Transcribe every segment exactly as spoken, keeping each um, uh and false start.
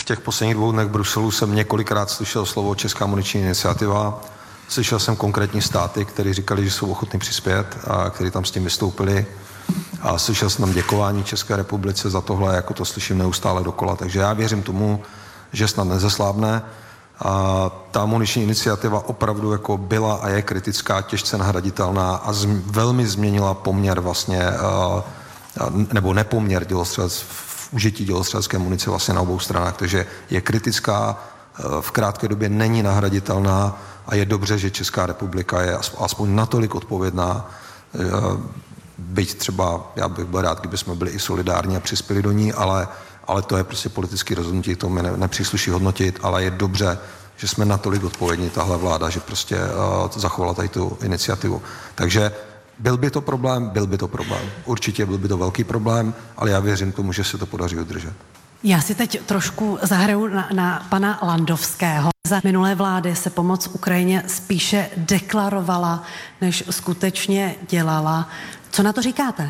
v těch posledních dvou dnech v Bruselu jsem několikrát slyšel slovo Česká muniční iniciativa. Slyšel jsem konkrétní státy, kteří říkali, že jsou ochotní přispět a kteří tam s tím vystoupili. A slyšel jsem tam děkování České republice za tohle, jako to slyším neustále dokola. Takže já věřím tomu, že snad nezeslábne. A ta muniční iniciativa opravdu jako byla a je kritická, těžce nahraditelná a z, velmi změnila poměr vlastně, nebo nepoměr dělostřelec v užití dělostřelecké munice vlastně na obou stranách. Takže je kritická, v krátké době není nahraditelná a je dobře, že Česká republika je aspoň natolik odpovědná, byť třeba, já bych byl rád, kdyby jsme byli i solidární a přispěli do ní, ale, ale to je prostě politické rozhodnutí, to mi ne, nepřísluší hodnotit, ale je dobře, že jsme natolik odpovědní, tahle vláda, že prostě uh, zachovala tady tu iniciativu. Takže byl by to problém, byl by to problém. Určitě byl by to velký problém, ale já věřím tomu, že se to podaří udržet. Já si teď trošku zahraju na, na pana Landovského. Za minulé vlády se pomoc Ukrajině spíše deklarovala, než skutečně dělala. Co na to říkáte?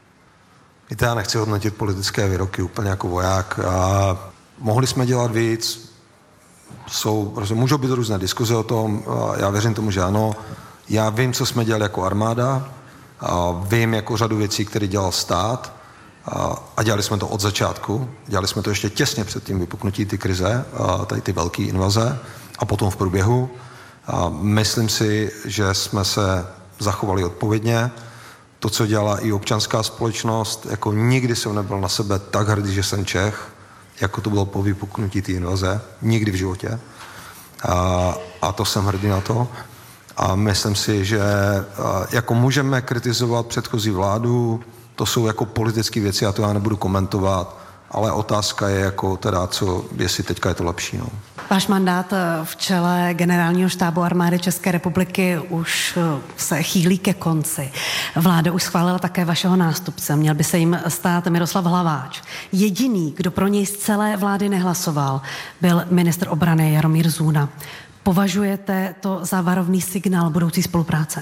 Víte, já nechci hodnotit politické výroky úplně jako voják. A mohli jsme dělat víc, jsou, můžou být různé diskuze o tom, já věřím tomu, že ano. Já vím, co jsme dělali jako armáda, a vím jako řadu věcí, které dělal stát, a, a dělali jsme to od začátku. Dělali jsme to ještě těsně před tím vypuknutí ty krize, a tady ty velké invaze, a potom v průběhu. A myslím si, že jsme se zachovali odpovědně. To, co dělala i občanská společnost, jako nikdy jsem nebyl na sebe tak hrdý, že jsem Čech, jako to bylo po vypuknutí té invaze. Nikdy v životě. A, a to jsem hrdý na to. A myslím si, že jako můžeme kritizovat předchozí vládu, to jsou jako politické věci, já to já nebudu komentovat, ale otázka je jako teda, co, jestli teďka je to lepší. No. Váš mandát v čele Generálního štábu armády České republiky už se chýlí ke konci. Vláda už schválila také vašeho nástupce. Měl by se jim stát Miroslav Hlaváč. Jediný, kdo pro něj z celé vlády nehlasoval, byl ministr obrany Jaromír Zůna. Považujete to za varovný signál budoucí spolupráce?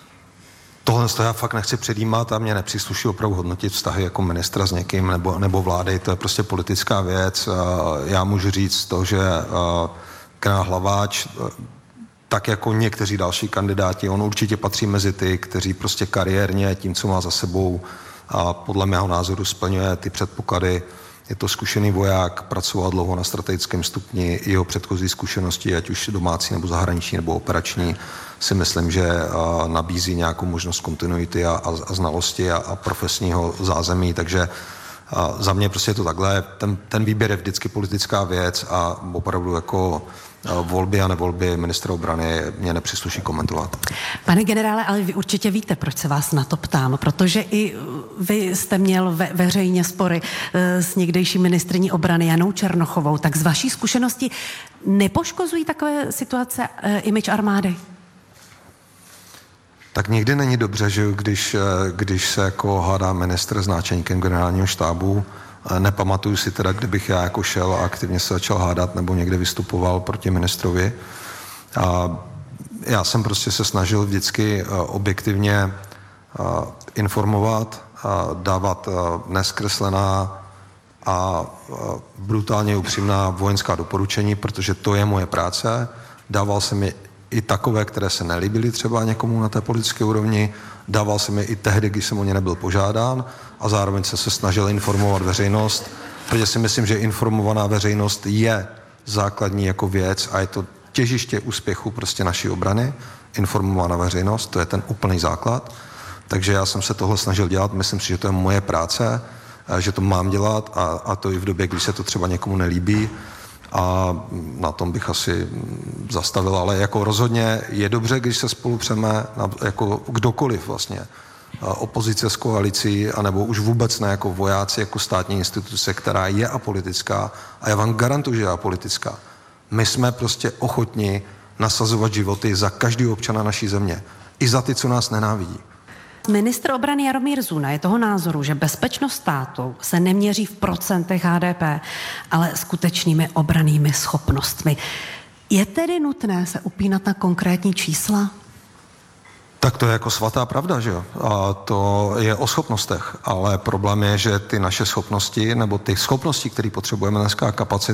Tohle já fakt nechci předjímat a mě nepřísluší opravdu hodnotit vztahy jako ministra s někým nebo, nebo vlády, to je prostě politická věc. Já můžu říct to, že generál Hlaváč, tak jako někteří další kandidáti, on určitě patří mezi ty, kteří prostě kariérně tím, co má za sebou, a podle mého názoru splňuje ty předpoklady. Je to zkušený voják, pracoval dlouho na strategickém stupni, jeho předchozí zkušenosti, ať už domácí nebo zahraniční nebo operační, si myslím, že a, nabízí nějakou možnost kontinuity a, a, a znalosti a, a profesního zázemí, takže a, za mě prostě je to takhle. Ten, ten výběr je vždycky politická věc a opravdu jako volby a nevolby ministra obrany mě nepřísluší komentovat. Pane generále, ale vy určitě víte, proč se vás na to ptám, protože i vy jste měl ve, veřejně spory s někdejší ministryní obrany Janou Černochovou, tak z vaší zkušenosti nepoškozují takové situace image armády? Tak nikdy není dobře, že když, když se jako hádá ministr s náčelníkem generálního štábu. Nepamatuju si teda, kdybych já jako šel a aktivně se začal hádat nebo někde vystupoval proti ministrovi. A já jsem prostě se snažil vždycky objektivně informovat, dávat neskreslená a brutálně upřímná vojenská doporučení, protože to je moje práce. Dával jsem je i takové, které se nelíbily třeba někomu na té politické úrovni. Dával jsem je i tehdy, když jsem o ně nebyl požádán a zároveň se se snažil informovat veřejnost, protože si myslím, že informovaná veřejnost je základní jako věc a je to těžiště úspěchu prostě naší obrany. Informovaná veřejnost, to je ten úplný základ. Takže já jsem se tohle snažil dělat, myslím si, že to je moje práce, že to mám dělat a, a to i v době, když se to třeba někomu nelíbí. A na tom bych asi zastavil, ale jako rozhodně je dobře, když se spolu přeme jako kdokoliv vlastně. Opozice s koalicí, anebo už vůbec ne jako vojáci, jako státní instituce, která je apolitická a já vám garantuju, že je apolitická. My jsme prostě ochotni nasazovat životy za každého občana naší země. I za ty, co nás nenávidí. Ministr obrany Jaromír Zůna je toho názoru, že bezpečnost státu se neměří v procentech H D P, ale skutečnými obrannými schopnostmi. Je tedy nutné se upínat na konkrétní čísla? Tak to je jako svatá pravda, že jo? A to je o schopnostech, ale problém je, že ty naše schopnosti, nebo ty schopnosti, které potřebujeme dneska, kapacity,